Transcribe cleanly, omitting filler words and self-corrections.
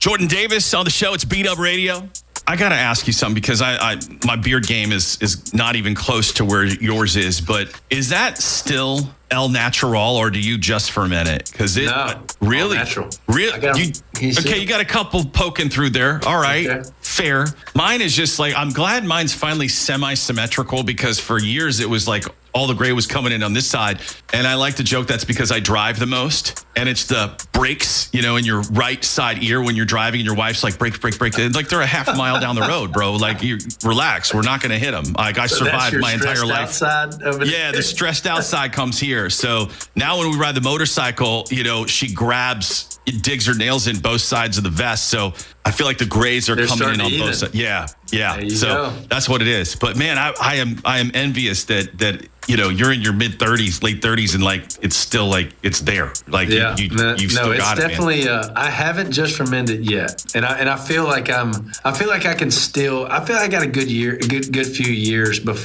Jordan Davis on the show. It's Beat Up Radio. I got to ask you something because my beard game is not even close to where yours is. But is that still El Natural, or do you just ferment it? Because really, natural. Really, you got a couple poking through there. All right, okay. Fair. Mine is just like, I'm glad mine's finally semi-symmetrical, because for years it was like all the gray was coming in on this side. And I like to joke that's because I drive the most. And it's the brakes, in your right side ear when you're driving, and your wife's like, brake. And like, they're a half mile down the road, bro. Like, you relax. We're not going to hit them. Like, I survived my entire life. The stressed out side comes here. So now when we ride the motorcycle, she digs her nails in both sides of the vest. So I feel like the grays are coming in on both sides. Yeah. So that's what it is. But man, I am envious that you're in your mid 30s, late 30s, and like it's still like it's there. Like you've still got it. No, it's definitely. I haven't just fermented yet, and I feel like I got a good few years before